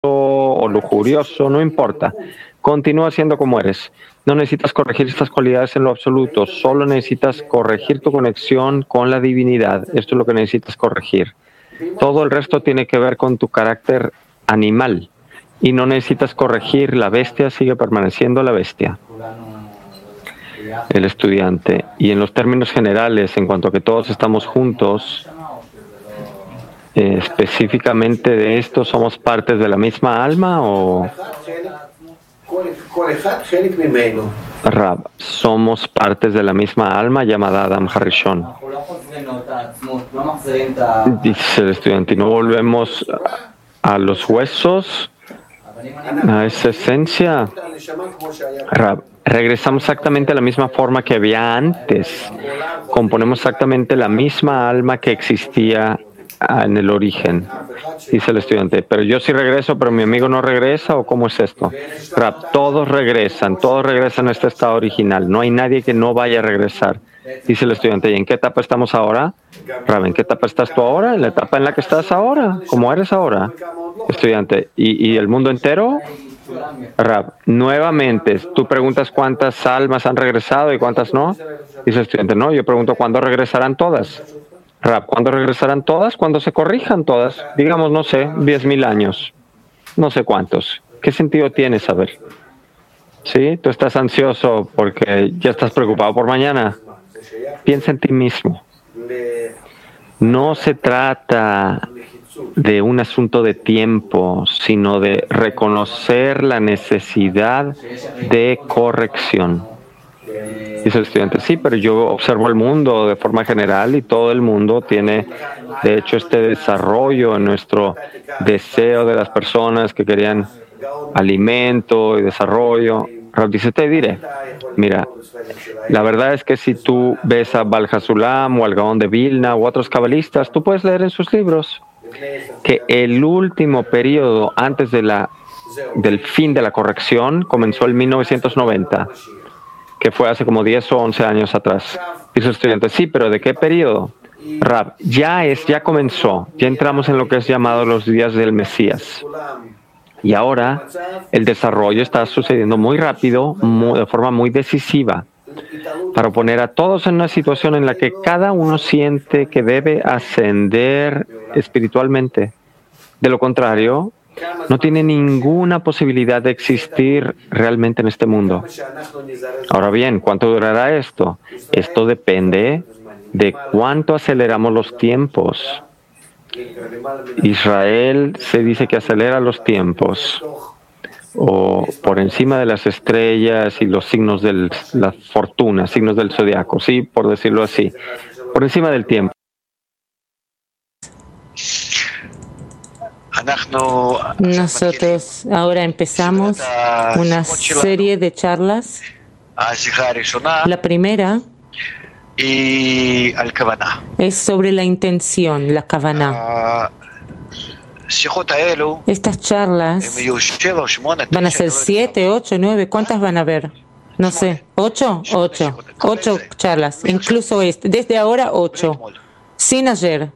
o lujurioso, no importa. Continúa siendo como eres. No necesitas corregir estas cualidades en lo absoluto, solo necesitas corregir tu conexión con la divinidad. Esto es lo que necesitas corregir. Todo el resto tiene que ver con tu carácter animal y no necesitas corregir. La bestia sigue permaneciendo la bestia. El estudiante. Y en los términos generales, en cuanto a que todos estamos juntos, específicamente de esto, ¿somos partes de la misma alma o...? Rab, somos partes de la misma alma llamada Adam Harishon. Dice el estudiante, no volvemos a los huesos, a esa esencia. Rab, regresamos exactamente a la misma forma que había antes. Componemos exactamente la misma alma que existía en el origen. Dice el estudiante, pero yo sí regreso, pero mi amigo no regresa, ¿o cómo es esto? Rab, todos regresan a este estado original. No hay nadie que no vaya a regresar. Dice el estudiante, ¿y en qué etapa estamos ahora? Rab, ¿en qué etapa estás tú ahora? En la etapa en la que estás ahora, como eres ahora. Estudiante, ¿y el mundo entero? Rab, nuevamente, tú preguntas cuántas almas han regresado y cuántas no. Dice el estudiante, no, yo pregunto cuándo regresarán todas. Rab, ¿cuándo regresarán todas? Cuando se corrijan todas. Digamos, no sé, 10,000 años. No sé cuántos. ¿Qué sentido tiene saber? ¿Sí? Tú estás ansioso porque ya estás preocupado por mañana. Piensa en ti mismo. No se trata de un asunto de tiempo, sino de reconocer la necesidad de corrección. Dice el estudiante, sí, pero yo observo el mundo de forma general y todo el mundo tiene, de hecho, este desarrollo en nuestro deseo de las personas que querían alimento y desarrollo. Dice, te diré, mira, la verdad es que si tú ves a Baal Hasulam o al Gaón de Vilna u otros cabalistas, tú puedes leer en sus libros que el último periodo antes del fin de la corrección comenzó en 1990. Que fue hace como 10 o 11 años atrás. Dice el estudiante, sí, pero ¿de qué periodo? Rab, ya comenzó, ya entramos en lo que es llamado los días del Mesías. Y ahora el desarrollo está sucediendo muy rápido, de forma muy decisiva, para poner a todos en una situación en la que cada uno siente que debe ascender espiritualmente. De lo contrario, no tiene ninguna posibilidad de existir realmente en este mundo. Ahora bien, ¿cuánto durará esto? Esto depende de cuánto aceleramos los tiempos. Israel se dice que acelera los tiempos, o por encima de las estrellas y los signos de la fortuna, signos del zodiaco, sí, por decirlo así, por encima del tiempo. Nosotros ahora empezamos una serie de charlas. La primera es sobre la intención, la kavaná. Estas charlas van a ser 7, 8, 9, ¿cuántas van a haber? No sé, 8 charlas, incluso desde ahora 8, sin ayer.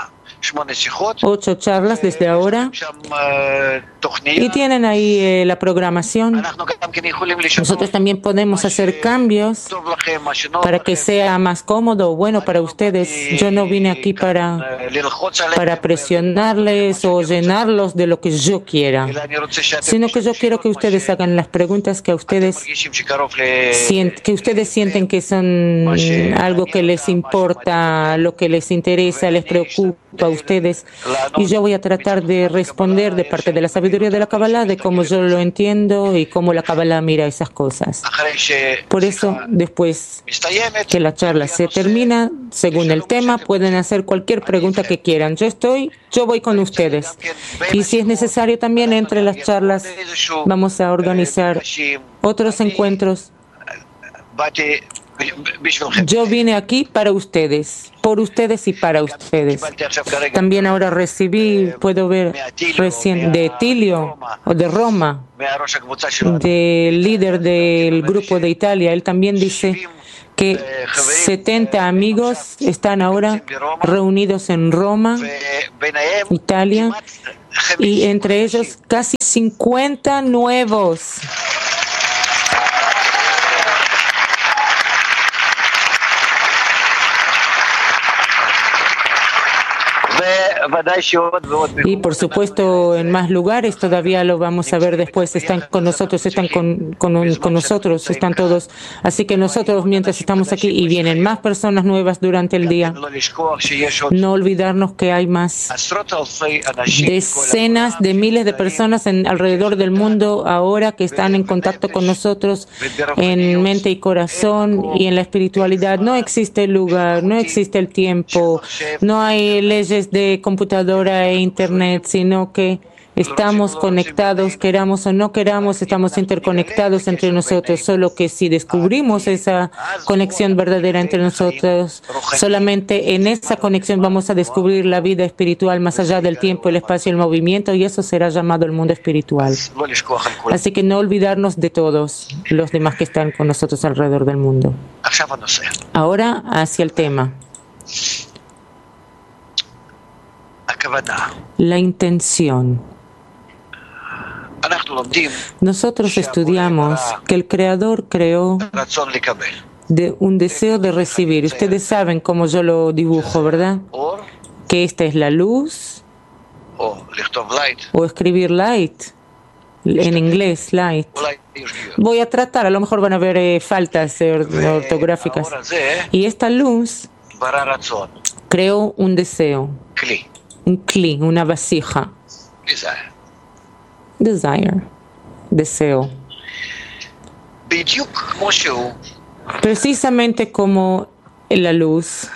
8 charlas desde ahora y tienen ahí la programación. Nosotros también podemos hacer cambios para que sea más cómodo o bueno para ustedes. Yo no vine aquí para presionarles o llenarlos de lo que yo quiera, sino que yo quiero que ustedes hagan las preguntas que ustedes sienten que son algo que les importa, lo que les interesa, les preocupa a ustedes, y yo voy a tratar de responder de parte de la sabiduría de la Kabbalah, de cómo yo lo entiendo y cómo la Kabbalah mira esas cosas. Por eso, después que la charla se termina, según el tema, pueden hacer cualquier pregunta que quieran. Yo voy con ustedes. Y si es necesario también, entre las charlas, vamos a organizar otros encuentros. Yo vine aquí para ustedes, por ustedes y para ustedes. También ahora recibí, puedo ver recién, de Tilio o de Roma, del líder del grupo de Italia. Él también dice que 70 amigos están ahora reunidos en Roma, Italia, y entre ellos casi 50 nuevos. Y por supuesto en más lugares, todavía lo vamos a ver después, están con nosotros, están con nosotros, están todos. Así que nosotros mientras estamos aquí y vienen más personas nuevas durante el día, no olvidarnos que hay más decenas de miles de personas alrededor del mundo ahora que están en contacto con nosotros en mente y corazón y en la espiritualidad. No existe el lugar, no existe el tiempo, no hay leyes de computadora e internet, sino que estamos conectados, queramos o no queramos, estamos interconectados entre nosotros, solo que si descubrimos esa conexión verdadera entre nosotros, solamente en esa conexión vamos a descubrir la vida espiritual más allá del tiempo, el espacio y el movimiento, y eso será llamado el mundo espiritual. Así que no olvidarnos de todos los demás que están con nosotros alrededor del mundo. Ahora hacia el tema. La intención. Nosotros estudiamos que el Creador creó de un deseo de recibir. Ustedes saben cómo yo lo dibujo, ¿verdad? Que esta es la luz, o escribir light, en inglés, light. Voy a tratar, a lo mejor van a haber faltas ortográficas. Y esta luz creó un deseo. Un kli, una vasija. Desire. Deseo. Precisamente como la luz.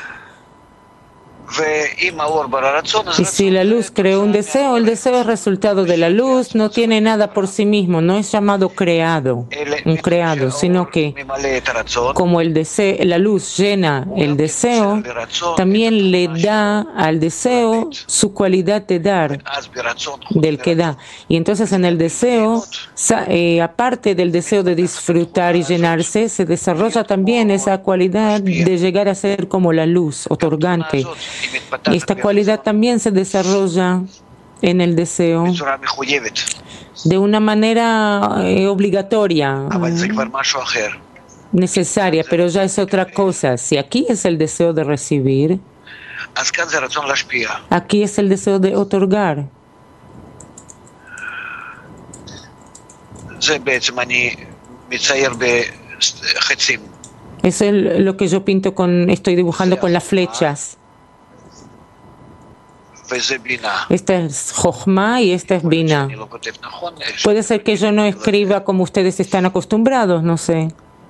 Y si la luz creó un deseo, el deseo es resultado de la luz, no tiene nada por sí mismo, no es llamado creado, un creado, sino que como el deseo, la luz llena el deseo, también le da al deseo su cualidad de dar, del que da. Y entonces en el deseo, aparte del deseo de disfrutar y llenarse, se desarrolla también esa cualidad de llegar a ser como la luz, otorgante. Esta cualidad también se desarrolla en el deseo de una manera obligatoria, necesaria, pero ya es otra cosa. Si aquí es el deseo de recibir, aquí es el deseo de otorgar. Eso es lo que yo pinto estoy dibujando con las flechas. Esta es Jochma y esta es Bina. Puede ser que yo no escriba como ustedes están acostumbrados, no sé.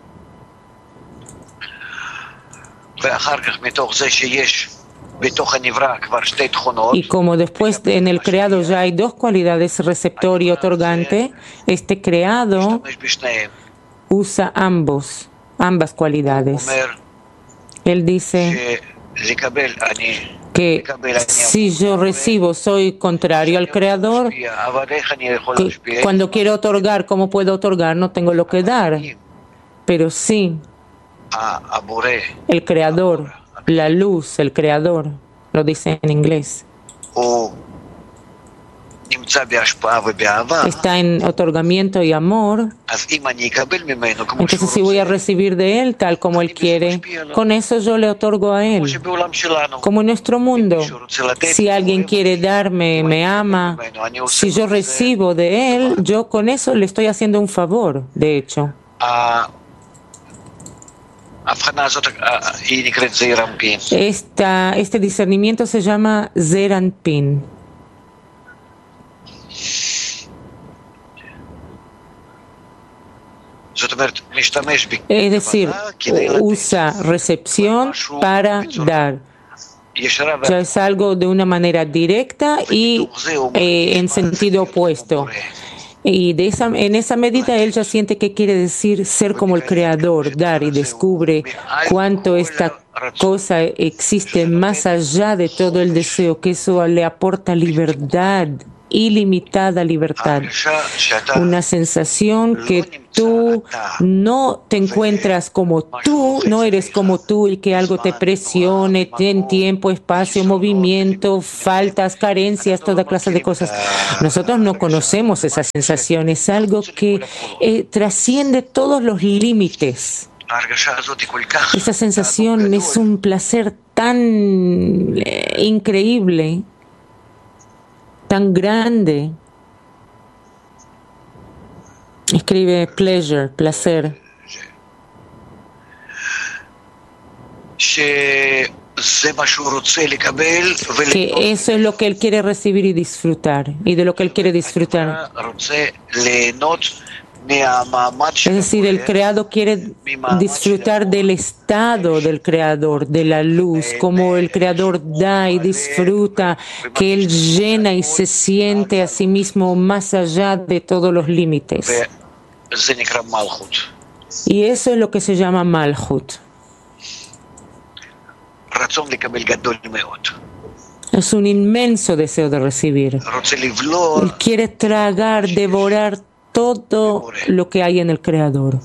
Y como después en el creado ya hay dos cualidades, receptor y otorgante, este creado usa ambas cualidades. Él dice que si yo recibo soy contrario al Creador, cuando quiero otorgar, ¿cómo puedo otorgar? No tengo lo que dar. Pero sí, el Creador, la luz, el Creador, lo dice en inglés, está en otorgamiento y amor. Entonces si voy a recibir de Él tal como Él quiere, con eso yo le otorgo a Él. Como en nuestro mundo, si alguien quiere darme, me ama, si yo recibo de Él, yo con eso le estoy haciendo un favor, de hecho. Este discernimiento se llama Zeir Anpin. Es decir, usa recepción para dar. Ya es algo de una manera directa y en sentido opuesto. Y en esa medida él ya siente qué quiere decir ser como el Creador, dar, y descubre cuánto esta cosa existe más allá de todo el deseo, que eso le aporta libertad, ilimitada libertad. Una sensación que tú no te encuentras como tú, no eres como tú y que algo te presione en tiempo, espacio, movimiento, faltas, carencias, toda clase de cosas. Nosotros no conocemos esa sensación, es algo que trasciende todos los límites. Esa sensación es un placer tan increíble, tan grande. Escribe pleasure, placer. Que eso es lo que él quiere recibir y disfrutar, y de lo que él quiere disfrutar. Es decir, el creado quiere disfrutar del estado del creador, de la luz, como el creador da y disfruta, que él llena y se siente a sí mismo más allá de todos los límites. Y eso es lo que se llama Malhut. Es un inmenso deseo de recibir. Él quiere tragar, devorar todo lo que hay en el Creador.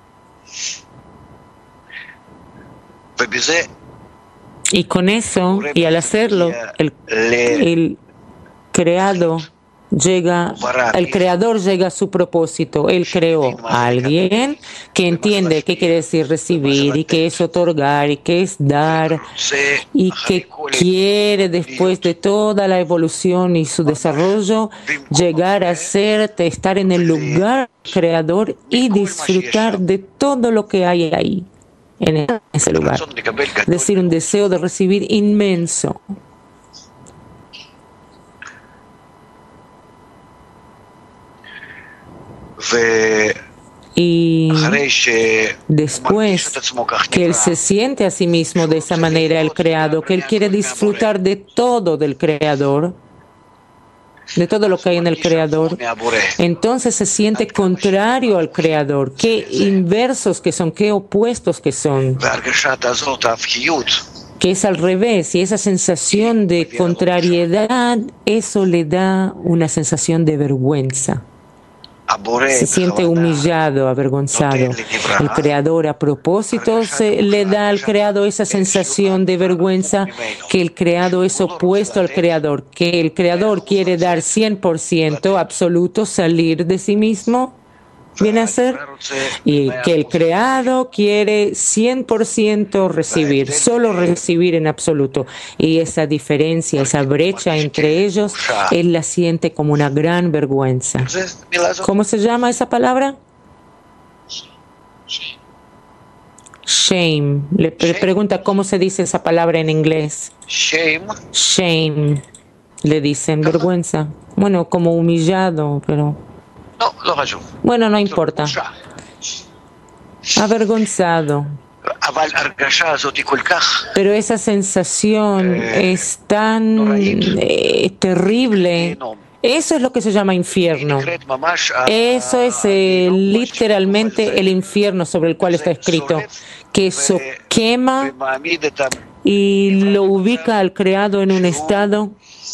Y con eso, y al hacerlo, el Creador llega a su propósito. Él creó a alguien que entiende qué quiere decir recibir, y qué es otorgar, y qué es dar, y que quiere, después de toda la evolución y su desarrollo, llegar a estar en el lugar creador y disfrutar de todo lo que hay ahí, en ese lugar. Es decir, un deseo de recibir inmenso. Y después que él se siente a sí mismo de esa manera, el creado, que él quiere disfrutar de todo del creador, de todo lo que hay en el creador, entonces se siente contrario al creador. Qué inversos que son, qué opuestos que son. Que es al revés, y esa sensación de contrariedad, eso le da una sensación de vergüenza. Se siente humillado, avergonzado. El creador a propósito le da al creado esa sensación de vergüenza, que el creado es opuesto al creador, que el creador quiere dar 100% absoluto, salir de sí mismo, viene a ser, y que el creado quiere 100% recibir, solo recibir en absoluto. Y esa diferencia, esa brecha entre ellos, él la siente como una gran vergüenza. ¿Cómo se llama esa palabra? Shame. Le pregunta cómo se dice esa palabra en inglés. Shame. Le dicen vergüenza. Bueno, como humillado, pero... Bueno, no importa. Avergonzado. Pero esa sensación es tan terrible. Eso es lo que se llama infierno. Eso es literalmente el infierno sobre el cual está escrito, que eso quema y lo ubica al creado en un estado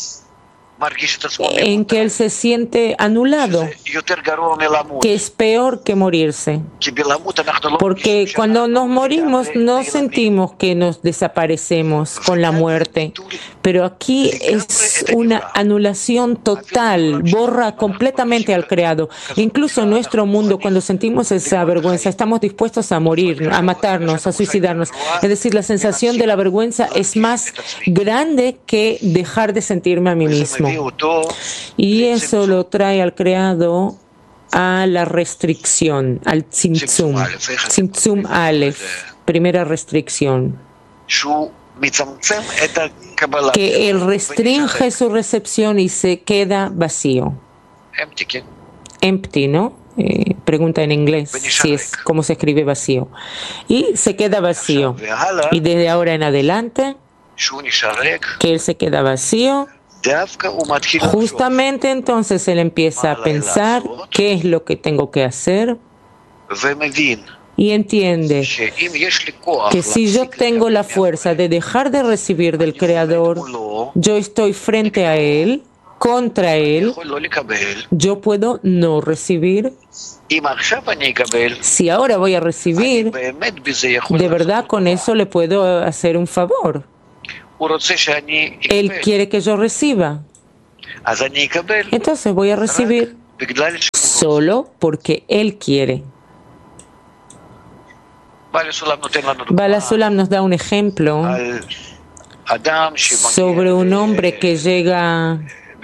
en que él se siente anulado, que es peor que morirse. Porque cuando nos morimos no sentimos que nos desaparecemos con la muerte, pero aquí es una anulación total, borra completamente al creado. Incluso en nuestro mundo, cuando sentimos esa vergüenza, estamos dispuestos a morir, a matarnos, a suicidarnos. Es decir, la sensación de la vergüenza es más grande que dejar de sentirme a mí mismo. Y eso lo trae al creado a la restricción, al tzimtzum, tzimtzum Aleph, primera restricción, que él restringe su recepción y se queda vacío. Empty, ¿no? Pregunta en inglés si es cómo se escribe vacío. Y se queda vacío. Y desde ahora en adelante, que él se queda vacío, justamente entonces él empieza a pensar qué es lo que tengo que hacer y entiende que si yo tengo la fuerza de dejar de recibir del Creador, yo estoy frente a Él, contra Él, yo puedo no recibir. Si ahora voy a recibir, de verdad con eso le puedo hacer un favor. Él quiere que yo reciba. Entonces voy a recibir solo porque Él quiere. Bala Sulam nos da un ejemplo sobre un hombre que llega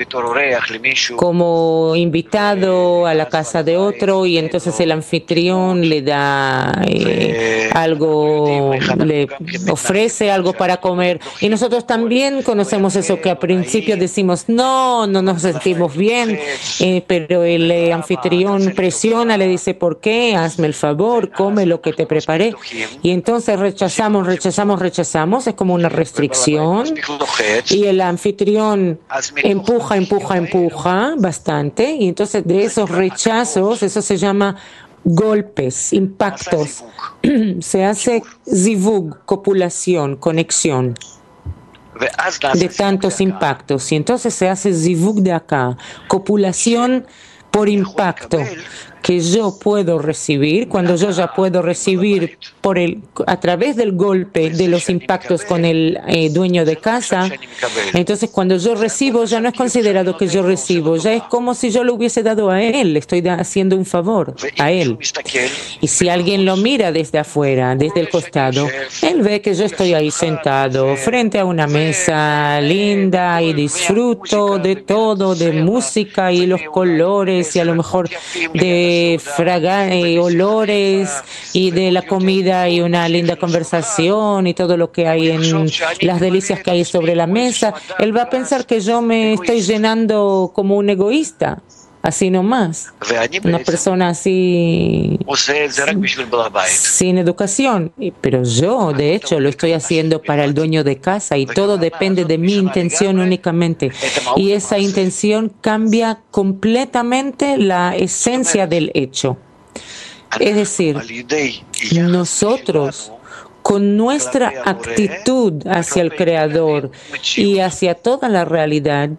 como invitado a la casa de otro y entonces el anfitrión le da algo, le ofrece algo para comer, y nosotros también conocemos eso, que al principio decimos no nos sentimos bien, pero el anfitrión presiona, le dice ¿por qué? Hazme el favor, come lo que te preparé, y entonces rechazamos, es como una restricción, y el anfitrión empuja bastante, y entonces de esos rechazos, eso se llama golpes, impactos. Se hace zivug, copulación, conexión de tantos impactos, y entonces se hace zivug de acá, copulación por impacto, que yo puedo recibir. Cuando yo ya puedo recibir a través del golpe de los impactos con el dueño de casa, entonces cuando yo recibo ya no es considerado que yo recibo, ya es como si yo lo hubiese dado a él, le estoy haciendo un favor a él. Y si alguien lo mira desde afuera, desde el costado, él ve que yo estoy ahí sentado frente a una mesa linda y disfruto de todo, de música y los colores y a lo mejor de olores y de la comida y una linda conversación y todo lo que hay en las delicias que hay sobre la mesa. Él va a pensar que yo me estoy llenando como un egoísta, así nomás, una persona así sin educación, pero yo de hecho lo estoy haciendo para el dueño de casa, y todo depende de mi intención únicamente, y esa intención cambia completamente la esencia del hecho. Es decir, nosotros con nuestra actitud hacia el Creador y hacia toda la realidad,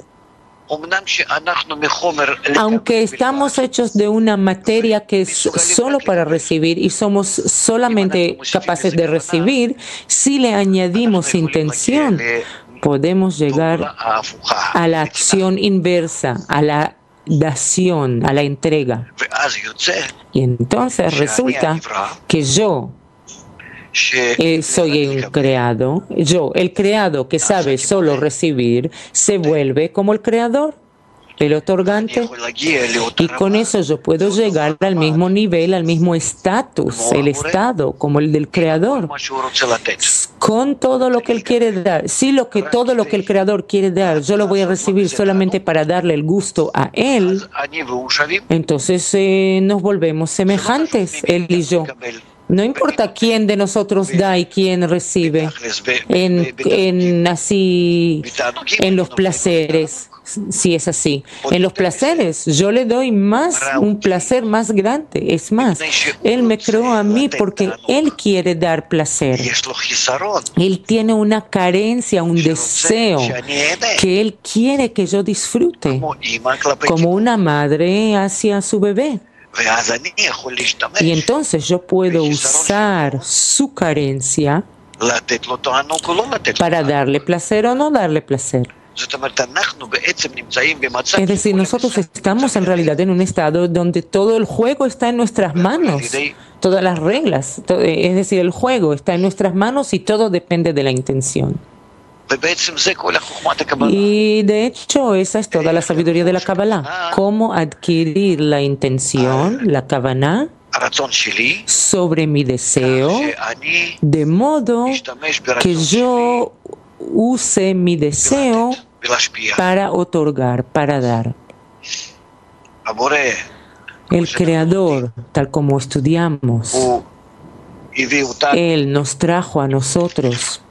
aunque estamos hechos de una materia que es solo para recibir y somos solamente capaces de recibir, si le añadimos intención, podemos llegar a la acción inversa, a la dación, a la entrega. Y entonces resulta que yo soy un creado. Yo, el creado que sabe solo recibir, se vuelve como el creador, el otorgante, y con eso yo puedo llegar al mismo nivel, al mismo estatus, el estado como el del creador, con todo lo que él quiere dar. Si todo lo que el creador quiere dar yo lo voy a recibir solamente para darle el gusto a él, entonces nos volvemos semejantes, él y yo. No importa quién de nosotros da y quién recibe en los placeres, si es así. En los placeres yo le doy un placer más grande. Es más, Él me creó a mí porque Él quiere dar placer. Él tiene una carencia, un deseo que Él quiere que yo disfrute, como una madre hacia su bebé. Y entonces yo puedo usar su carencia para darle placer o no darle placer. Es decir, nosotros estamos en realidad en un estado donde todo el juego está en nuestras manos, todas las reglas, es decir, el juego está en nuestras manos y todo depende de la intención. Y de hecho esa es toda la sabiduría de la Kabbalah, cómo adquirir la intención, la Kavanah, sobre mi deseo, de modo que yo use mi deseo para otorgar, para dar. El Creador, tal como estudiamos, Él nos trajo a nosotros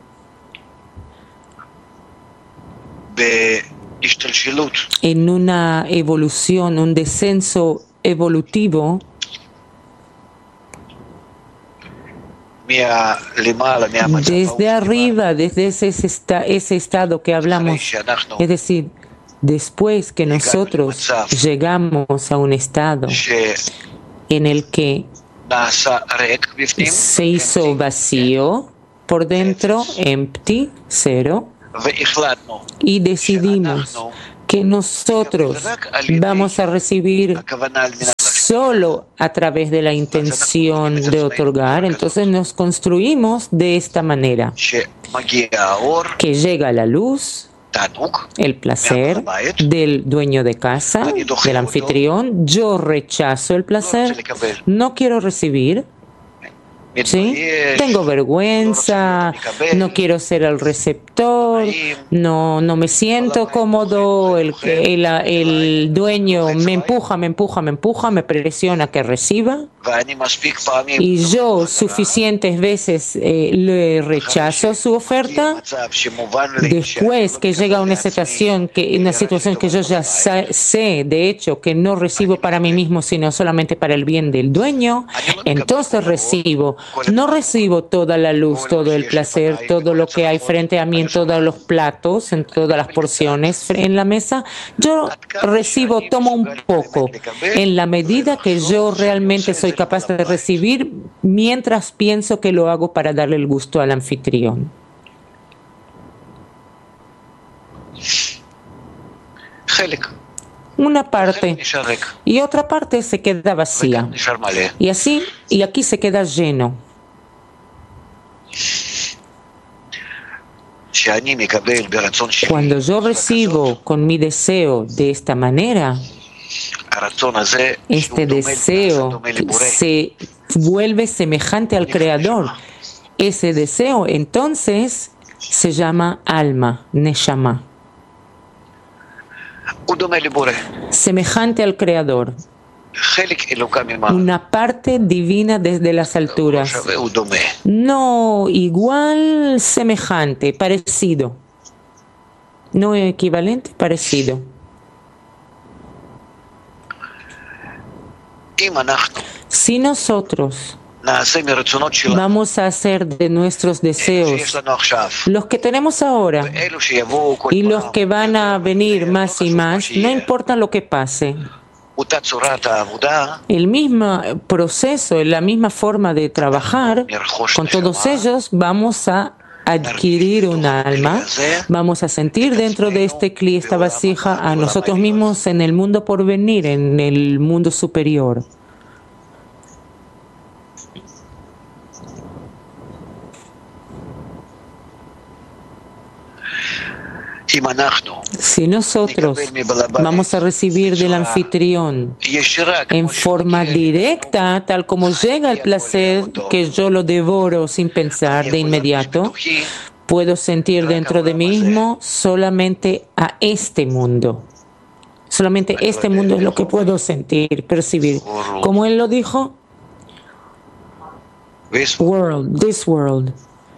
en una evolución, un descenso evolutivo desde arriba, desde ese estado que hablamos, es decir, después que nosotros llegamos a un estado en el que se hizo vacío por dentro, empty, cero, y decidimos que nosotros vamos a recibir solo a través de la intención de otorgar, entonces nos construimos de esta manera, que llega la luz, el placer del dueño de casa, del anfitrión. Yo rechazo el placer, no quiero recibir. ¿Sí? Tengo vergüenza, no quiero ser el receptor, no me siento cómodo, el dueño me empuja, me presiona que reciba, y yo suficientes veces le rechazo su oferta. Después que llega una situación que yo ya sé, de hecho, que no recibo para mí mismo, sino solamente para el bien del dueño, entonces recibo. No recibo toda la luz, todo el placer, todo lo que hay frente a mí en todos los platos, en todas las porciones en la mesa. Yo recibo, tomo un poco, en la medida que yo realmente soy capaz de recibir, mientras pienso que lo hago para darle el gusto al anfitrión. Una parte y otra parte se queda vacía, y aquí se queda lleno. Cuando yo recibo con mi deseo de esta manera, este deseo se vuelve semejante al Creador. Ese deseo entonces se llama alma, neshama. Semejante al Creador. Una parte divina desde las alturas. No igual, semejante, parecido. No equivalente, parecido. Si nosotros vamos a hacer de nuestros deseos los que tenemos ahora y los que van a venir más y más, no importa lo que pase, el mismo proceso, la misma forma de trabajar, con todos ellos vamos a adquirir un alma, vamos a sentir dentro de este cli, esta vasija, a nosotros mismos en el mundo por venir, en el mundo superior. Si nosotros vamos a recibir del anfitrión en forma directa, tal como llega el placer, que yo lo devoro sin pensar de inmediato, puedo sentir dentro de mí mismo solamente a este mundo. Solamente este mundo es lo que puedo sentir, percibir. Como él lo dijo, world, this world.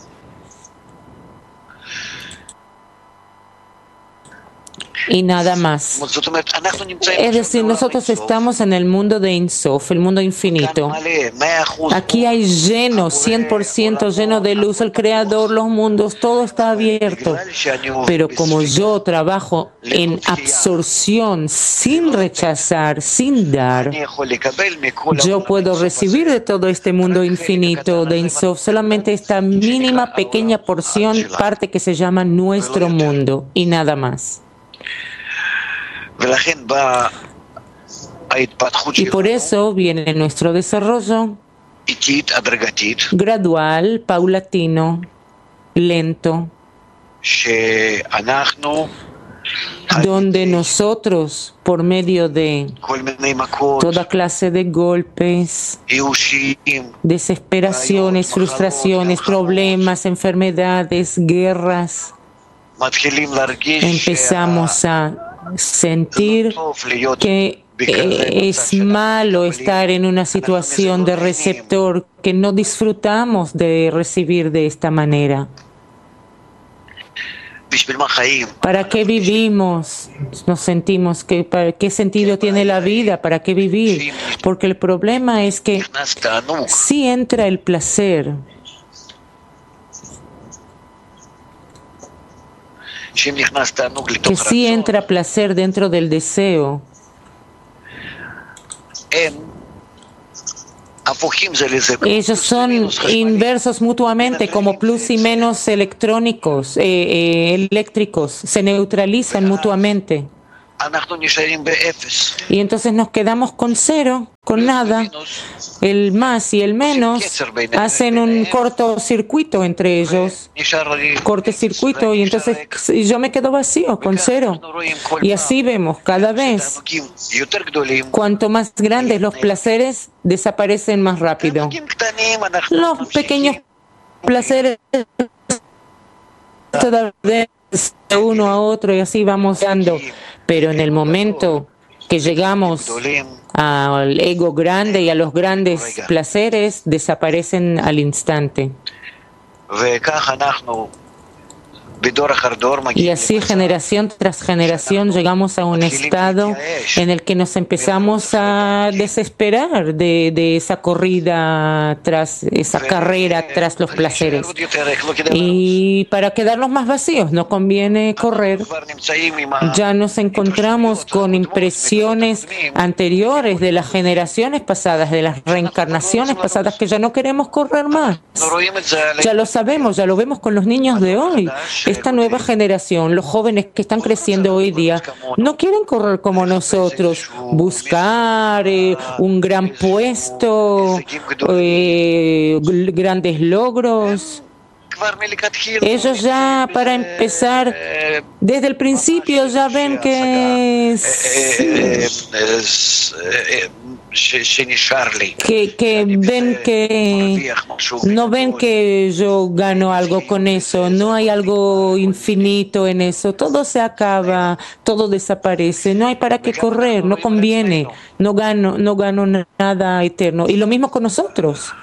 Y nada más. Es decir, nosotros estamos en el mundo de Ein Sof, el mundo infinito. Aquí hay lleno, 100% lleno de luz, el Creador, los mundos, todo está abierto. Pero como yo trabajo en absorción, sin rechazar, sin dar, yo puedo recibir de todo este mundo infinito de Ein Sof solamente esta mínima, pequeña porción, parte que se llama nuestro mundo, y nada más. Y por eso viene nuestro desarrollo gradual, paulatino, lento, donde nosotros, por medio de toda clase de golpes, desesperaciones, frustraciones, problemas, enfermedades, guerras, empezamos a sentir que es malo estar en una situación de receptor, que no disfrutamos de recibir de esta manera. ¿Para qué vivimos? Nos sentimos que ¿para qué sentido tiene la vida? ¿Para qué vivir? Porque el problema es que si entra el placer que si entra placer dentro del deseo, ellos son inversos mutuamente, como plus y menos electrónicos, eléctricos, se neutralizan mutuamente. Y entonces nos quedamos con cero, con nada. El más y el menos hacen un cortocircuito entre ellos, cortocircuito, y entonces yo me quedo vacío, con cero. Y así vemos cada vez, cuanto más grandes los placeres, desaparecen más rápido. Los pequeños placeres todavía de uno a otro y así vamos dando. Pero en el momento que llegamos al ego grande y a los grandes placeres, desaparecen al instante. Y así, generación tras generación, llegamos a un estado en el que nos empezamos a desesperar de esa corrida tras, esa carrera tras los placeres. Y para quedarnos más vacíos, no conviene correr. Ya nos encontramos con impresiones anteriores de las generaciones pasadas, de las reencarnaciones pasadas, que ya no queremos correr más. Ya lo sabemos, ya lo vemos con los niños de hoy. Esta nueva generación, los jóvenes que están creciendo hoy día, no quieren correr como nosotros, buscar un gran puesto, grandes logros. Ellos ya, para empezar, desde el principio ya ven que no ven que yo gano algo con eso, no hay algo infinito en eso, todo se acaba, todo desaparece, no hay para qué correr, no conviene, no gano nada eterno. Y lo mismo con nosotros.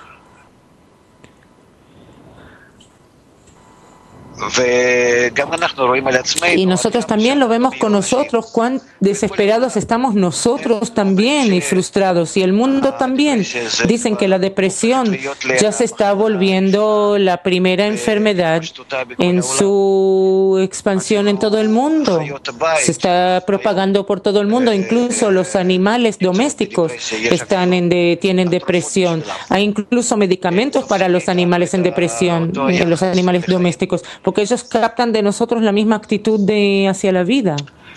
Y nosotros también lo vemos con nosotros, cuán desesperados estamos nosotros también y frustrados, y el mundo también. Dicen que la depresión ya se está volviendo la primera enfermedad en su expansión en todo el mundo. Se está propagando por todo el mundo, incluso los animales domésticos tienen depresión. Hay incluso medicamentos para los animales en depresión, los animales domésticos, porque ellos captan de nosotros la misma actitud hacia la vida.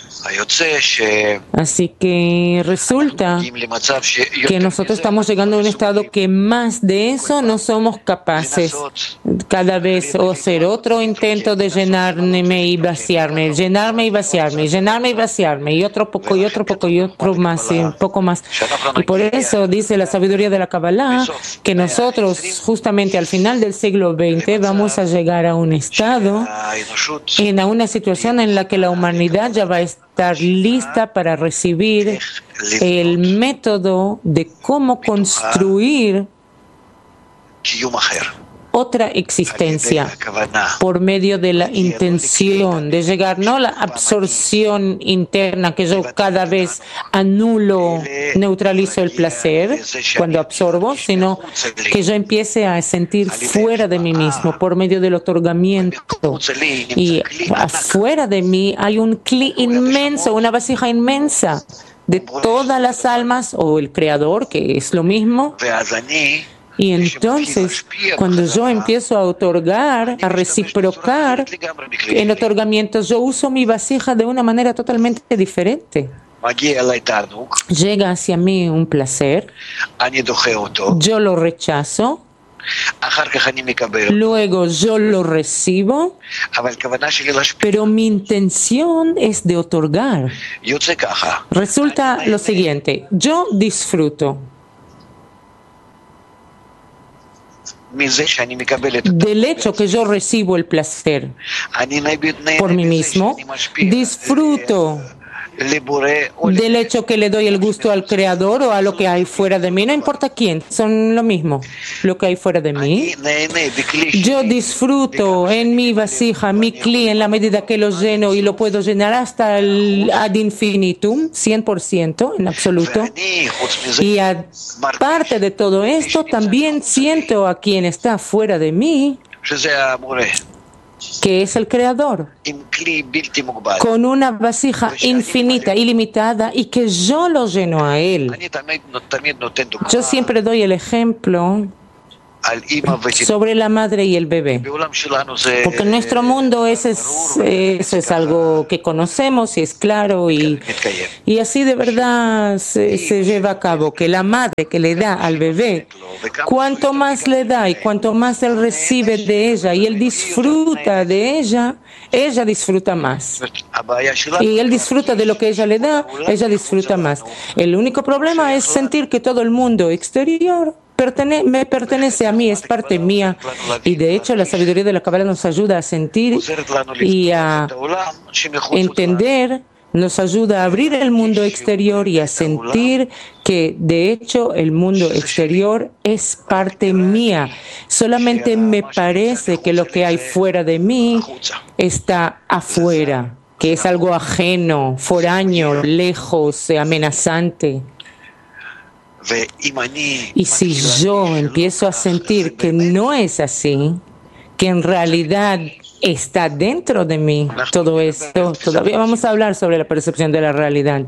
Así que resulta que nosotros estamos llegando a un estado que más de eso no somos capaces. Cada vez o hacer otro intento de llenarme y vaciarme, llenarme y vaciarme, llenarme y vaciarme, y otro poco, y otro poco, y otro más, y un poco más. Y por eso dice la sabiduría de la Kabbalah que nosotros justamente al final del siglo XX vamos a llegar a un estado, a una situación en la que la humanidad ya va a estar lista para recibir el método de cómo construir otra existencia por medio de la intención de llegar, no la absorción interna que yo cada vez anulo, neutralizo el placer cuando absorbo, sino que yo empiece a sentir fuera de mí mismo por medio del otorgamiento. Y afuera de mí hay un cli inmenso, una vasija inmensa de todas las almas o el Creador, que es lo mismo. Y entonces, cuando yo empiezo a otorgar, a reciprocar en otorgamientos, yo uso mi vasija de una manera totalmente diferente. Llega hacia mí un placer, yo lo rechazo, luego yo lo recibo, pero mi intención es de otorgar. Resulta lo siguiente, yo disfruto del hecho que yo recibo el placer por mí mismo, disfruto del hecho que le doy el gusto al Creador o a lo que hay fuera de mí, no importa quién, son lo mismo, lo que hay fuera de mí. Yo disfruto en mi vasija, mi cli, en la medida que lo lleno y lo puedo llenar hasta el ad infinitum, 100% en absoluto. Y aparte de todo esto, también siento a quien está fuera de mí, que es el Creador, con una vasija infinita, ilimitada, y que yo lo lleno a Él. Yo siempre doy el ejemplo sobre la madre y el bebé, porque en nuestro mundo eso es algo que conocemos y es claro, y así de verdad se lleva a cabo, que la madre que le da al bebé, cuanto más le da y cuanto más él recibe de ella y él disfruta de ella, ella disfruta más, y él disfruta de lo que ella le da, ella disfruta más. El único problema es sentir que todo el mundo exterior me pertenece a mí, es parte mía, y de hecho la sabiduría de la Kabbalah nos ayuda a sentir y a entender, nos ayuda a abrir el mundo exterior y a sentir que de hecho el mundo exterior es parte mía. Solamente me parece que lo que hay fuera de mí está afuera, que es algo ajeno, foráneo, lejos, amenazante. Y si yo empiezo a sentir que no es así, que en realidad está dentro de mí todo esto, todavía vamos a hablar sobre la percepción de la realidad,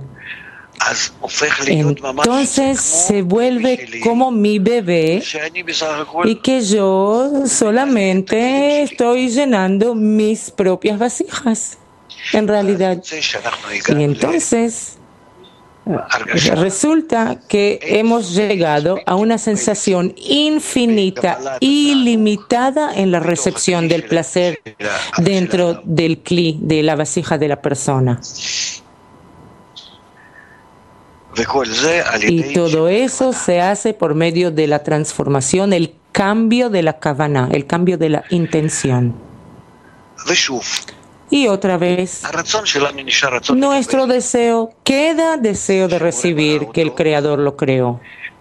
entonces se vuelve como mi bebé y que yo solamente estoy llenando mis propias vasijas en realidad. Y entonces resulta que hemos llegado a una sensación infinita, ilimitada en la recepción del placer dentro del kli, de la vasija de la persona. Y todo eso se hace por medio de la transformación, el cambio de la kavanah, el cambio de la intención. Y otra vez, nuestro deseo queda deseo de recibir, que el Creador lo creó.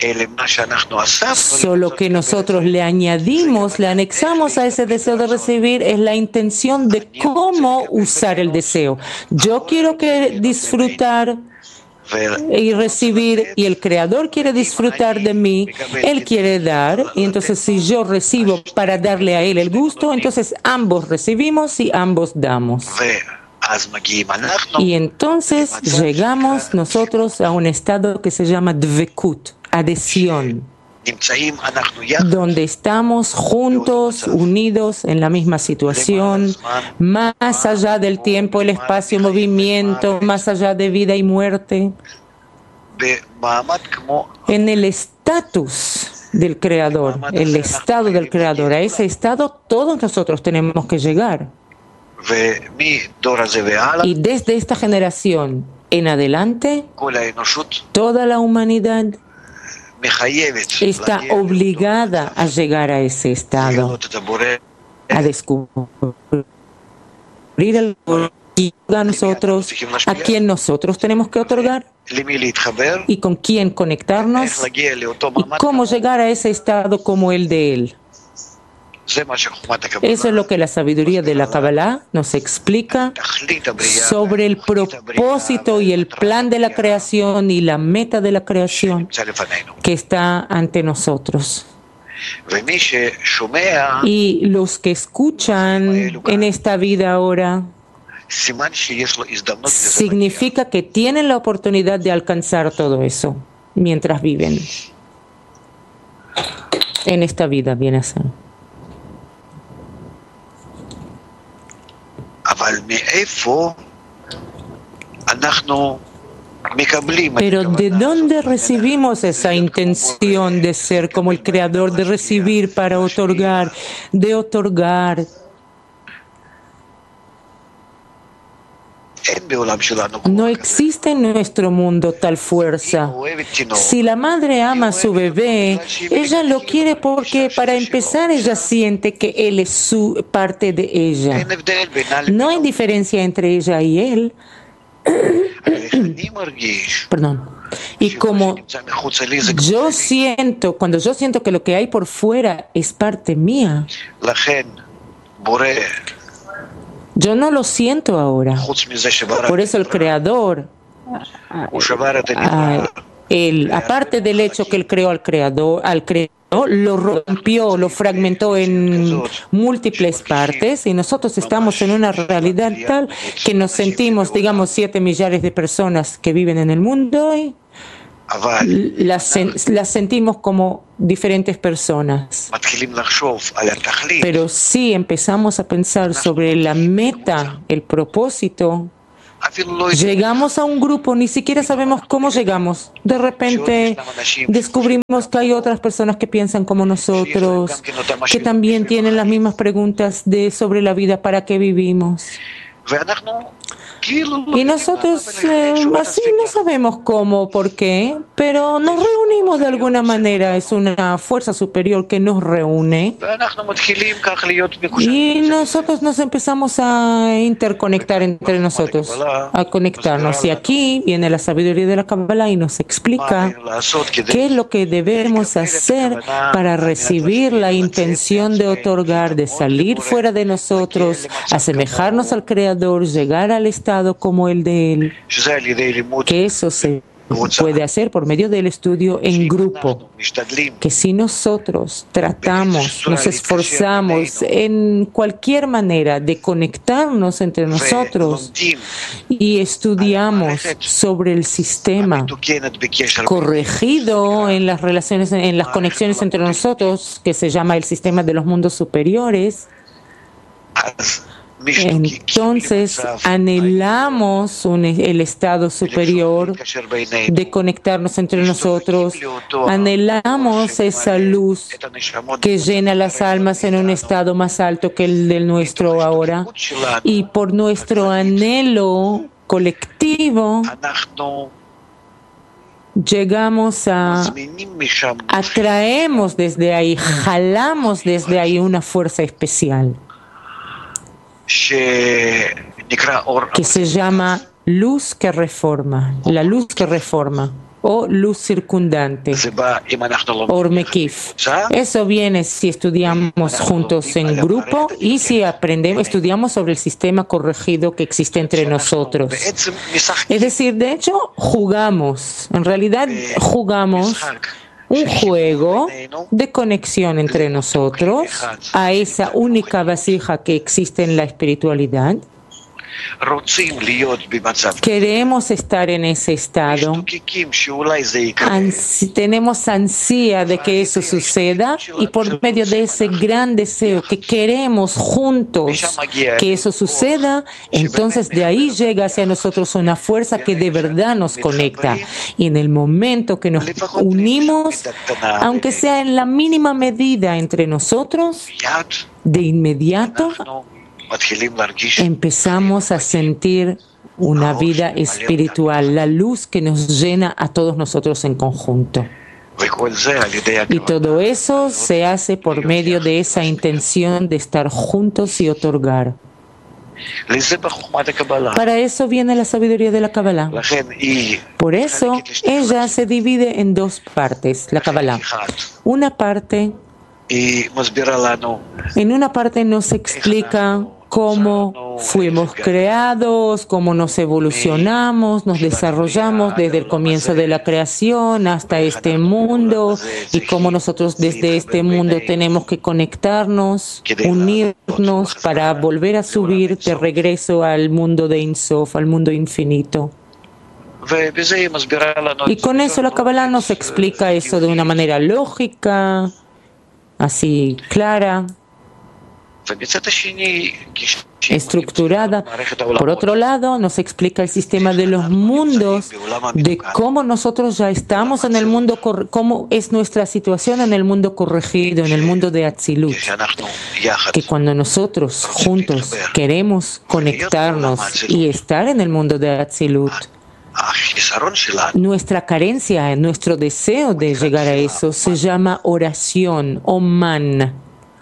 Solo que nosotros le añadimos, le anexamos a ese deseo de recibir, es la intención de cómo usar el deseo. Yo quiero disfrutar y recibir, y el Creador quiere disfrutar de mí, Él quiere dar, y entonces si yo recibo para darle a Él el gusto, entonces ambos recibimos y ambos damos. Y entonces llegamos nosotros a un estado que se llama dvekut, adhesión, donde estamos juntos, unidos en la misma situación, más allá del tiempo, el espacio, movimiento, más allá de vida y muerte, en el estatus del Creador, el estado del Creador. A ese estado todos nosotros tenemos que llegar. Y desde esta generación en adelante, toda la humanidad está obligada a llegar a ese estado, a descubrir el a nosotros, a quien nosotros tenemos que otorgar y con quién conectarnos y cómo llegar a ese estado como el de Él. Eso es lo que la sabiduría de la Kabbalah nos explica sobre el propósito y el plan de la creación y la meta de la creación que está ante nosotros. Y los que escuchan en esta vida ahora, significa que tienen la oportunidad de alcanzar todo eso mientras viven en esta vida, viene a ser. Pero ¿de dónde recibimos esa intención de ser como el Creador, de recibir para otorgar, de otorgar? No existe en nuestro mundo tal fuerza. Si la madre ama a su bebé, ella lo quiere porque, para empezar, ella siente que él es su parte de ella. No hay diferencia entre ella y él. Perdón. Y como yo siento, cuando yo siento que lo que hay por fuera es parte mía, yo no lo siento ahora. Por eso el Creador Él, aparte del hecho que Él creó al Creador, lo rompió, lo fragmentó en múltiples partes y nosotros estamos en una realidad tal que nos sentimos, digamos, 7 millares de personas que viven en el mundo hoy. Las sentimos como diferentes personas. Pero si empezamos a pensar sobre la meta, el propósito, llegamos a un grupo, ni siquiera sabemos cómo llegamos. De repente descubrimos que hay otras personas que piensan como nosotros, que también tienen las mismas preguntas sobre la vida, para qué vivimos. Y nosotros así no sabemos cómo, por qué, pero nos reunimos de alguna manera. Es una fuerza superior que nos reúne. Y nosotros nos empezamos a interconectar entre nosotros, a conectarnos. Y aquí viene la sabiduría de la Kabbalah y nos explica qué es lo que debemos hacer para recibir la intención de otorgar, de salir fuera de nosotros, asemejarnos al Creador, llegar al estado como el de Él, que eso se puede hacer por medio del estudio en grupo, que si nosotros tratamos, nos esforzamos en cualquier manera de conectarnos entre nosotros y estudiamos sobre el sistema corregido en las relaciones, en las conexiones entre nosotros, que se llama el sistema de los mundos superiores, entonces anhelamos el estado superior de conectarnos entre nosotros, anhelamos esa luz que llena las almas en un estado más alto que el del nuestro ahora, y por nuestro anhelo colectivo llegamos atraemos desde ahí, jalamos desde ahí una fuerza especial que se llama luz que reforma, la luz que reforma, o luz circundante, Or Mekif. Eso viene si estudiamos juntos en grupo y si estudiamos sobre el sistema corregido que existe entre nosotros. Es decir, de hecho, en realidad jugamos un juego de conexión entre nosotros a esa única vasija que existe en la espiritualidad. Queremos estar en ese estado. Tenemos ansia de que eso suceda, y por medio de ese gran deseo que queremos juntos que eso suceda, entonces de ahí llega hacia nosotros una fuerza que de verdad nos conecta. Y en el momento que nos unimos, aunque sea en la mínima medida entre nosotros, de inmediato empezamos a sentir una vida espiritual, la luz que nos llena a todos nosotros en conjunto. Y todo eso se hace por medio de esa intención de estar juntos y otorgar. Para eso viene la sabiduría de la Kabbalah. Por eso ella se divide en 2 partes, la Kabbalah. En una parte nos explica cómo fuimos creados, cómo nos evolucionamos, nos desarrollamos desde el comienzo de la creación hasta este mundo, y cómo nosotros desde este mundo tenemos que conectarnos, unirnos para volver a subir de regreso al mundo de Ein Sof, al mundo infinito. Y con eso la Kabbalah nos explica eso de una manera lógica, así clara, estructurada. Por otro lado, nos explica el sistema de los mundos, de cómo nosotros ya estamos en el mundo, cómo es nuestra situación en el mundo corregido, en el mundo de Atzilut. Que cuando nosotros juntos queremos conectarnos y estar en el mundo de Atzilut, nuestra carencia, nuestro deseo de llegar a eso se llama oración o man.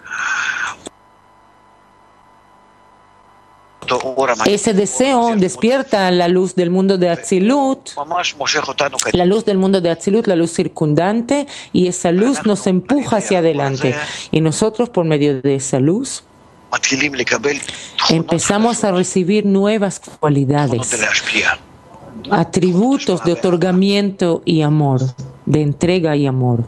Ese deseo despierta la luz del mundo de Atzilut, la luz del mundo de Atzilut, la luz circundante, y esa luz nos empuja hacia adelante. Y nosotros, por medio de esa luz, empezamos a recibir nuevas cualidades, atributos de otorgamiento y amor, de entrega y amor.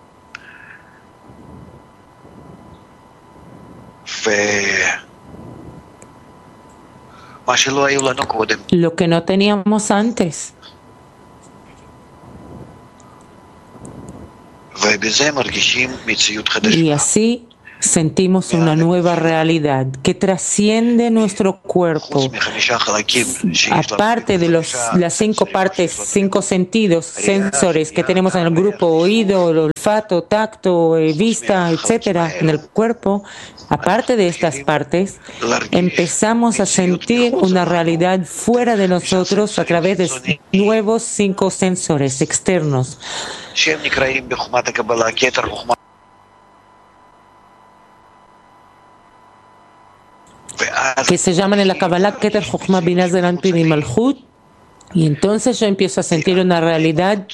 Lo que no teníamos antes. Y así sentimos una nueva realidad que trasciende nuestro cuerpo. Aparte de las 5 partes, 5 sentidos, sensores que tenemos en el grupo, oído, olfato, tacto, vista, etcétera, en el cuerpo, aparte de estas partes, empezamos a sentir una realidad fuera de nosotros a través de nuevos 5 sensores externos, que se llaman en la Kabbalah Keter Chokhmah Binah Zeran Pin Malchut, y entonces yo empiezo a sentir una realidad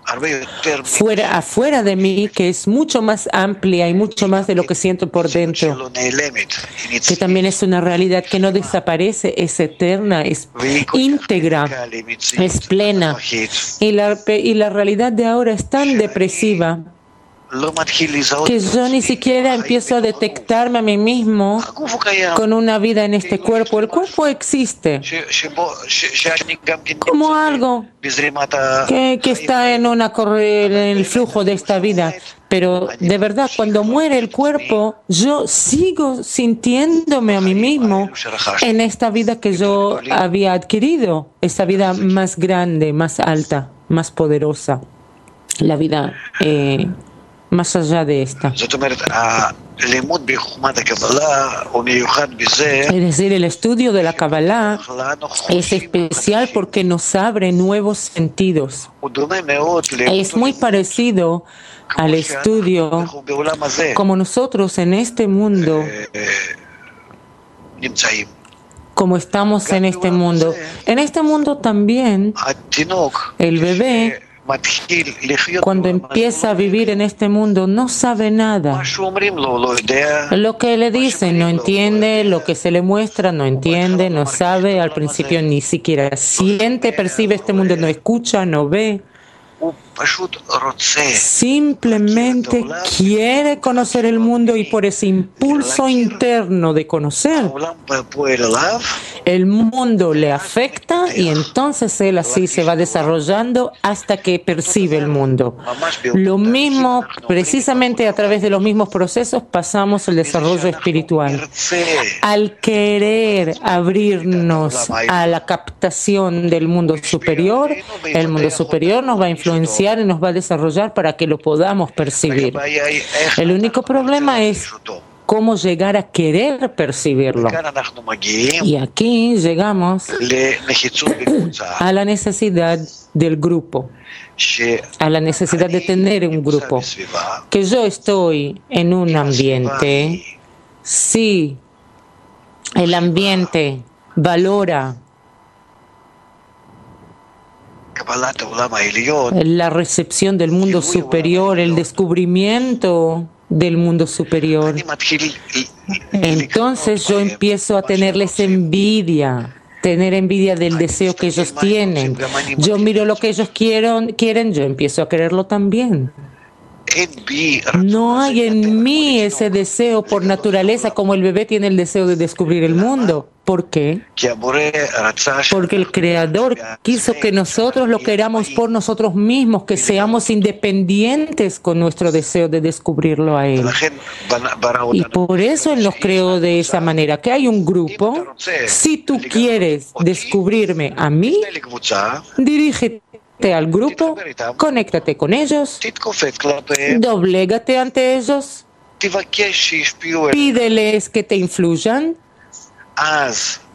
afuera de mí que es mucho más amplia y mucho más de lo que siento por dentro, que también es una realidad que no desaparece, es eterna, es íntegra, es plena, y la realidad de ahora es tan depresiva que yo ni siquiera empiezo a detectarme a mí mismo con una vida en este cuerpo. El cuerpo existe como algo que está en el flujo de esta vida. Pero de verdad, cuando muere el cuerpo, yo sigo sintiéndome a mí mismo en esta vida que yo había adquirido, esta vida más grande, más alta, más poderosa, la vida más allá de esta. Es decir, el estudio de la Kabbalah es especial porque nos abre nuevos sentidos. Es muy parecido al estudio como nosotros en este mundo, como estamos en este mundo. En este mundo también el bebé, cuando empieza a vivir en este mundo, no sabe nada. Lo que le dicen no entiende, lo que se le muestra no entiende, no sabe, al principio ni siquiera siente, percibe este mundo, no escucha, no ve. Simplemente quiere conocer el mundo y por ese impulso interno de conocer, el mundo le afecta y entonces él así se va desarrollando hasta que percibe el mundo. Lo mismo, precisamente a través de los mismos procesos pasamos el desarrollo espiritual. Al querer abrirnos a la captación del mundo superior, el mundo superior nos va a influenciar y nos va a desarrollar para que lo podamos percibir. El único problema es cómo llegar a querer percibirlo. Y aquí llegamos a la necesidad del grupo, a la necesidad de tener un grupo. Que yo estoy en un ambiente, si el ambiente valora la recepción del mundo superior, el descubrimiento del mundo superior, entonces yo empiezo a tenerles envidia, tener envidia del deseo que ellos tienen. Yo miro lo que ellos quieren, yo empiezo a quererlo también. No hay en mí ese deseo por naturaleza como el bebé tiene el deseo de descubrir el mundo. ¿Por qué? Porque el Creador quiso que nosotros lo queramos por nosotros mismos, que seamos independientes con nuestro deseo de descubrirlo a Él. Y por eso Él nos creó de esa manera, que hay un grupo. Si tú quieres descubrirme a mí, dirígete al grupo, conéctate con ellos, doblégate ante ellos, pídeles que te influyan.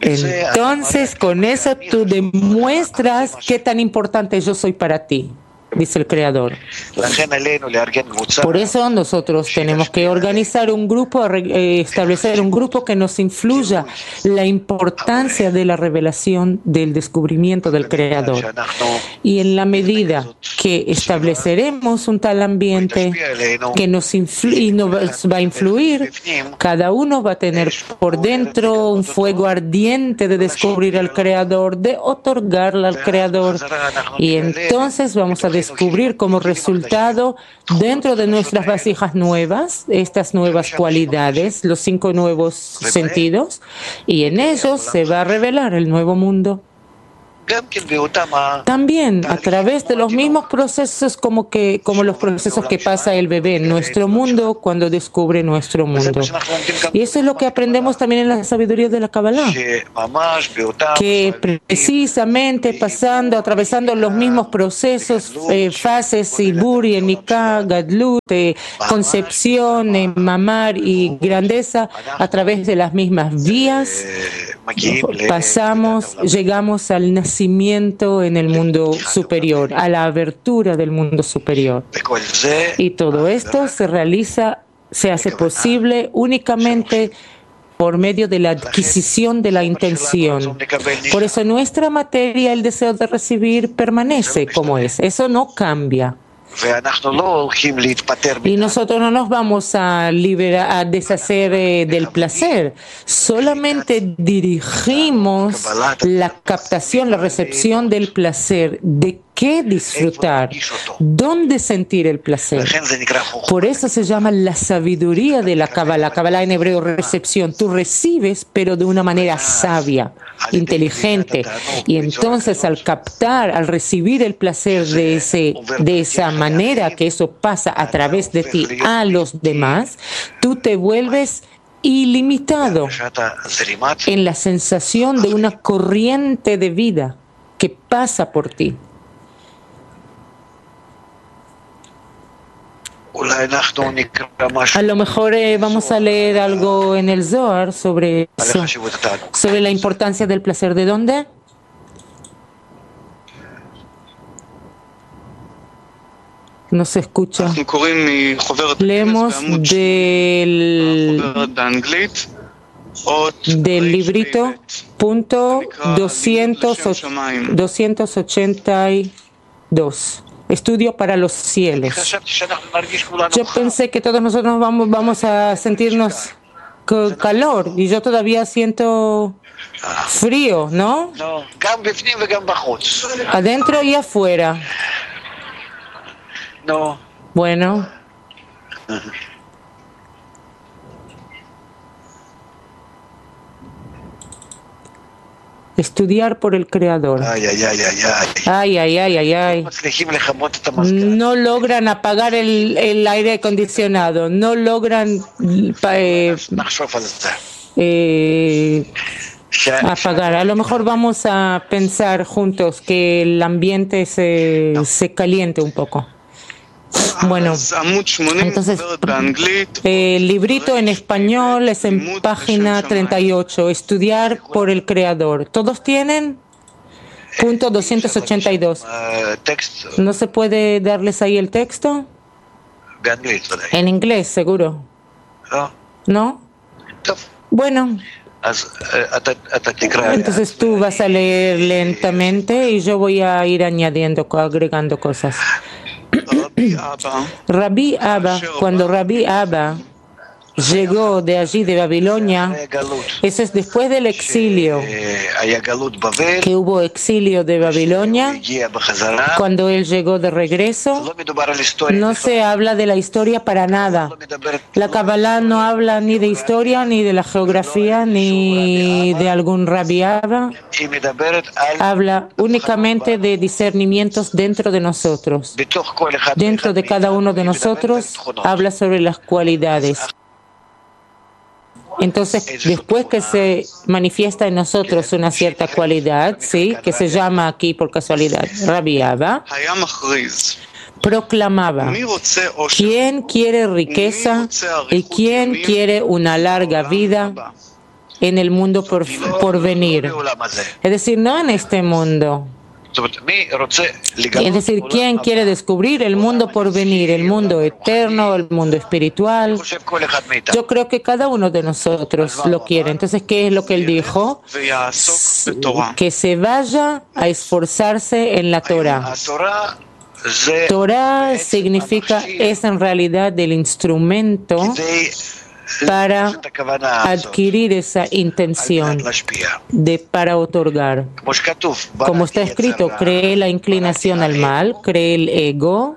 Entonces, con eso tú demuestras qué tan importante yo soy para ti. dice el Creador. Por eso nosotros tenemos que organizar un grupo, establecer un grupo que nos influya la importancia de la revelación del descubrimiento del Creador. Y en la medida que estableceremos un tal ambiente que nos va a influir, cada uno va a tener por dentro un fuego ardiente de descubrir al Creador, de otorgarle al Creador. Y entonces vamos a descubrir como resultado dentro de nuestras vasijas nuevas, estas nuevas cualidades, los 5 nuevos sentidos, y en ellos se va a revelar el nuevo mundo. También a través de los mismos procesos como los procesos que pasa el bebé en nuestro mundo cuando descubre nuestro mundo. Y eso es lo que aprendemos también en la sabiduría de la Kabbalah, que precisamente atravesando los mismos procesos, fases, Ibur, Yenikah, Gadlut, concepción, mamar y grandeza, a través de las mismas vías, llegamos al nacimiento en el mundo superior, a la abertura del mundo superior. Y todo esto se hace posible únicamente por medio de la adquisición de la intención. Por eso nuestra materia, el deseo de recibir, permanece como es. Eso no cambia. Y nosotros no nos vamos a deshacer del placer, solamente dirigimos la captación, la recepción del placer, de qué disfrutar, dónde sentir el placer. Por eso se llama la sabiduría de la Kabbalah. Kabbalah en hebreo, recepción. Tú recibes, pero de una manera sabia, inteligente. Y entonces al recibir el placer de esa manera, que eso pasa a través de ti a los demás, tú te vuelves ilimitado en la sensación de una corriente de vida que pasa por ti. A lo mejor vamos a leer algo en el Zohar sobre eso, sobre la importancia del placer. ¿De dónde? No se escucha. Leemos del librito punto 282. Estudio para los cielos. Yo pensé que todos nosotros vamos a sentirnos calor y yo todavía siento frío, ¿no? Adentro y afuera. Bueno. Estudiar por el Creador. No logran apagar el aire acondicionado, no logran apagar. A lo mejor vamos a pensar juntos que el ambiente se caliente un poco. Bueno, entonces el librito en español es en página 38, Estudiar por el Creador. ¿Todos tienen? Punto 282. ¿No se puede darles ahí el texto? En inglés, seguro. ¿No? Bueno. Entonces tú vas a leer lentamente y yo voy a ir agregando cosas. Rabbi Abba, cuando Rabbi Abba llegó de allí, de Babilonia, eso es después del exilio, que hubo exilio de Babilonia. Cuando él llegó de regreso, no se habla de la historia para nada. La Kabbalah no habla ni de historia, ni de la geografía, ni de algún Rabbi Abba. Habla únicamente de discernimientos dentro de nosotros. Dentro de cada uno de nosotros habla sobre las cualidades. Entonces, después que se manifiesta en nosotros una cierta cualidad, ¿sí?, que se llama aquí por casualidad Rabbi Abba, proclamaba: ¿quién quiere riqueza y quién quiere una larga vida en el mundo por venir? Es decir, no en este mundo, Es decir, ¿quién quiere descubrir el mundo por venir, el mundo eterno, el mundo espiritual? Yo creo que cada uno de nosotros lo quiere. Entonces, ¿qué es lo que él dijo? Que se vaya a esforzarse en la Torah. Torah significa, es en realidad el instrumento para adquirir esa intención para otorgar. Como está escrito, cree la inclinación al mal, cree el ego,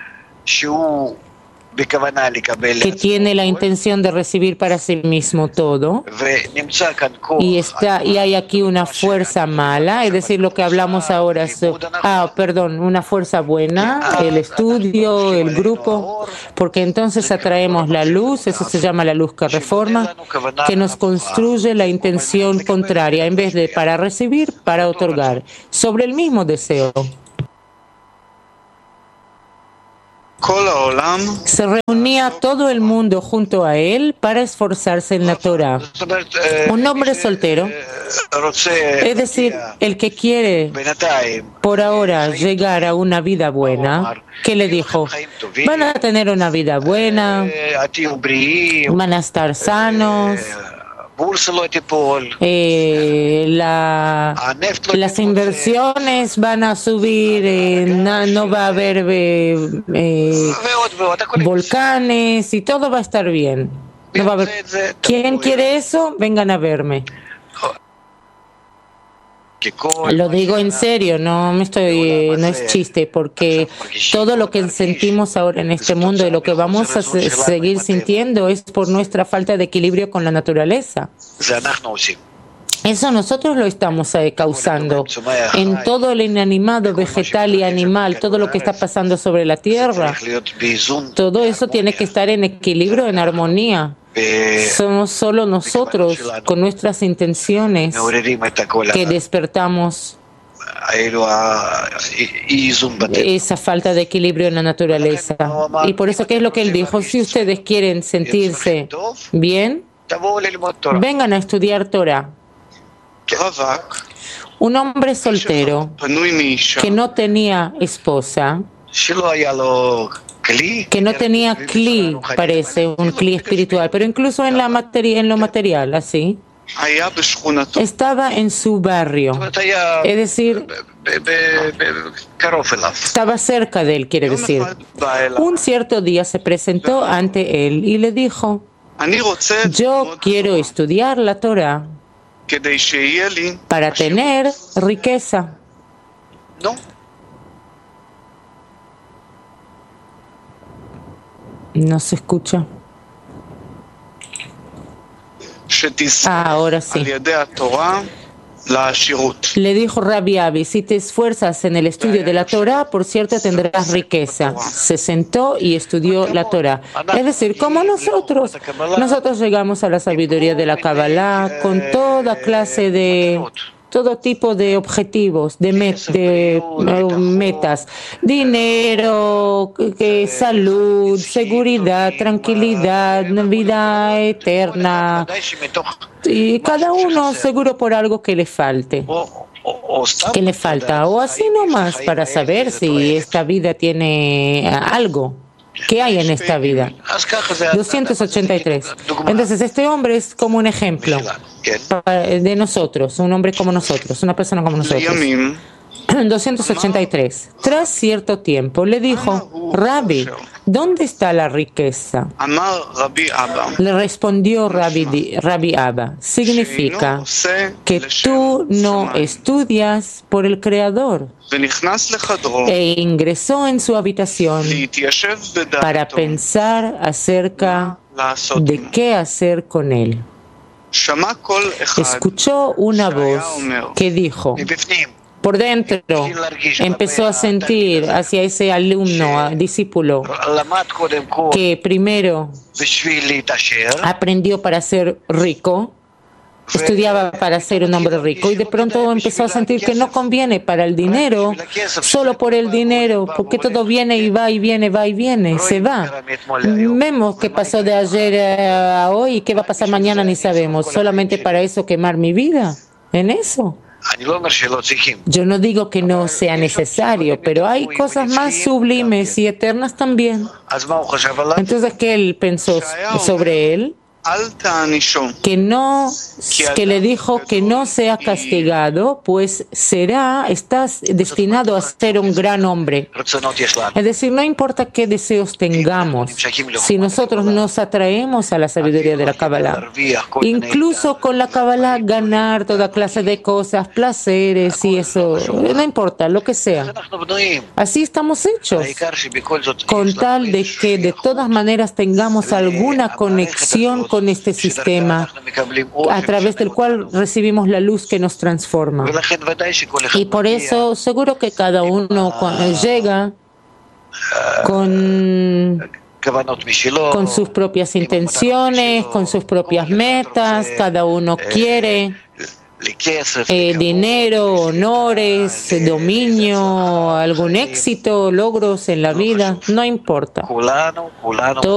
que tiene la intención de recibir para sí mismo todo, y hay aquí una fuerza mala, es decir, lo que hablamos ahora, una fuerza buena, el estudio, el grupo, porque entonces atraemos la luz, eso se llama la luz que reforma, que nos construye la intención contraria, en vez de para recibir, para otorgar, sobre el mismo deseo. Se reunía todo el mundo junto a él para esforzarse en la Torah. Un hombre soltero, es decir, el que quiere por ahora llegar a una vida buena, ¿qué le dijo? Van a tener una vida buena, van a estar sanos, las inversiones van a subir, no va a haber volcanes y todo va a estar bien. No va a haber. ¿Quién quiere eso? Vengan a verme. Lo digo en serio, no es chiste, porque todo lo que sentimos ahora en este mundo y lo que vamos a seguir sintiendo es por nuestra falta de equilibrio con la naturaleza. Eso nosotros lo estamos causando en todo el inanimado, vegetal y animal, todo lo que está pasando sobre la tierra. Todo eso tiene que estar en equilibrio, en armonía. Somos solo nosotros, con nuestras intenciones, que despertamos esa falta de equilibrio en la naturaleza. Y por eso, ¿qué es lo que él dijo? Si ustedes quieren sentirse bien, vengan a estudiar Torah. Un hombre soltero que no tenía esposa, que no tenía kli, parece, un kli espiritual, pero incluso en lo material, así, estaba en su barrio, es decir, estaba cerca de él, quiere decir. Un cierto día se presentó ante él y le dijo: yo quiero estudiar la Torah para tener riqueza. No se escucha. Ahora sí. Le dijo Rabbi Abi: si te esfuerzas en el estudio de la Torah, por cierto tendrás riqueza. Se sentó y estudió la Torah. Es decir, como nosotros llegamos a la sabiduría de la Kabbalah con toda clase de todo tipo de objetivos, de metas, dinero, salud, seguridad, tranquilidad, vida eterna, y cada uno seguro por algo que le falte. ¿Qué le falta? O así nomás para saber si esta vida tiene algo. ¿Qué hay en esta vida? 283. Entonces, este hombre es como un ejemplo de nosotros, un hombre como nosotros, una persona como nosotros. 283. Tras cierto tiempo le dijo: Rabbi, ¿dónde está la riqueza? Le respondió Rabbi Abba: significa que tú no estudias por el Creador. E ingresó en su habitación para pensar acerca de qué hacer con él. Escuchó una voz que dijo, por dentro, empezó a sentir hacia ese alumno, discípulo, que primero aprendió para ser rico, estudiaba para ser un hombre rico, y de pronto empezó a sentir que no conviene para el dinero, solo por el dinero, porque todo viene y va y viene, va y viene, se va. Vemos qué pasó de ayer a hoy y qué va a pasar mañana, ni sabemos. Solamente para eso quemar mi vida en eso. Yo no digo que no sea necesario, pero hay cosas más sublimes y eternas también. Entonces, ¿qué él pensó sobre él? Que le dijo que no sea castigado, pues estás destinado a ser un gran hombre. Es decir, no importa qué deseos tengamos, si nosotros nos atraemos a la sabiduría de la Kabbalah, incluso con la Kabbalah ganar toda clase de cosas, placeres y eso, no importa, lo que sea. Así estamos hechos, con tal de que de todas maneras tengamos alguna conexión con este sistema a través del cual recibimos la luz que nos transforma. Y por eso seguro que cada uno llega con sus propias intenciones, con sus propias metas, cada uno quiere dinero, honores, dominio, algún éxito, logros en la vida, no importa.